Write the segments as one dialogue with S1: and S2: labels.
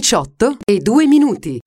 S1: 18:02.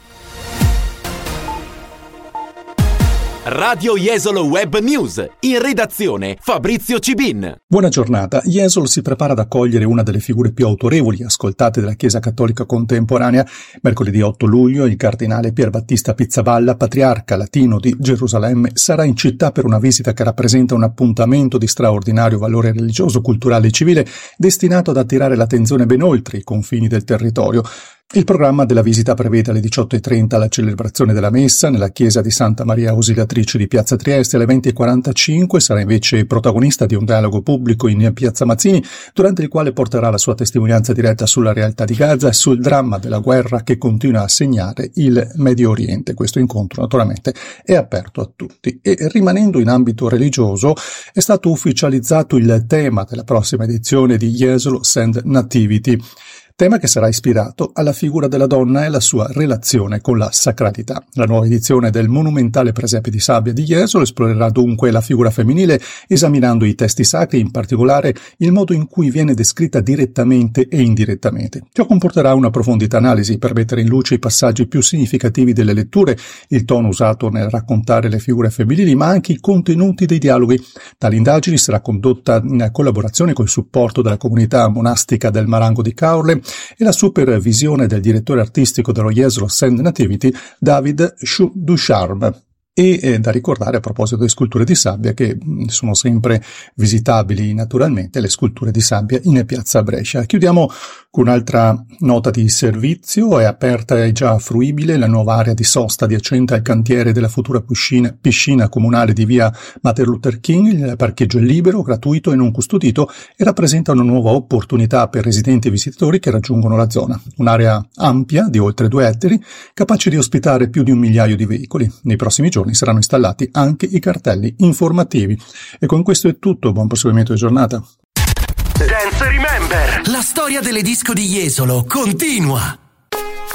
S2: Radio Jesolo Web News, in redazione Fabrizio Cibin.
S3: Buona giornata. Jesolo si prepara ad accogliere una delle figure più autorevoli e ascoltate della Chiesa Cattolica contemporanea. Mercoledì 8 luglio il cardinale Pier Battista Pizzaballa, patriarca latino di Gerusalemme, sarà in città per una visita che rappresenta un appuntamento di straordinario valore religioso, culturale e civile, destinato ad attirare l'attenzione ben oltre i confini del territorio. Il programma della visita prevede alle 18:30 la celebrazione della messa nella chiesa di Santa Maria Ausiliatrice di Piazza Trieste. Alle 20:45 sarà invece protagonista di un dialogo pubblico in Piazza Mazzini, durante il quale porterà la sua testimonianza diretta sulla realtà di Gaza e sul dramma della guerra che continua a segnare il Medio Oriente. Questo incontro naturalmente è aperto a tutti. E rimanendo in ambito religioso, è stato ufficializzato il tema della prossima edizione di Jesolo Send Nativity, tema che sarà ispirato alla figura della donna e alla sua relazione con la sacralità. La nuova edizione del monumentale presepe di sabbia di Jesolo esplorerà dunque la figura femminile, esaminando i testi sacri, in particolare il modo in cui viene descritta direttamente e indirettamente. Ciò comporterà una approfondita analisi per mettere in luce i passaggi più significativi delle letture, il tono usato nel raccontare le figure femminili, ma anche i contenuti dei dialoghi. Tale indagine sarà condotta in collaborazione col supporto della comunità monastica del Marango di Caorle e la supervisione del direttore artistico dello Jesolo Send Nativity, David Ducharme. E da ricordare, a proposito delle sculture di sabbia, che sono sempre visitabili naturalmente le sculture di sabbia in piazza Brescia. Chiudiamo con un'altra nota di servizio. È aperta e già fruibile la nuova area di sosta adiacente al cantiere della futura piscina comunale di via Martin Luther King. Il parcheggio è libero, gratuito e non custodito e rappresenta una nuova opportunità per residenti e visitatori che raggiungono la zona. Un'area ampia di oltre 2 ettari, capace di ospitare più di 1 migliaio di veicoli. Nei prossimi giorni saranno installati anche i cartelli informativi. E con questo è tutto, buon proseguimento di giornata.
S4: Dance Remember, la storia delle disco di Jesolo continua.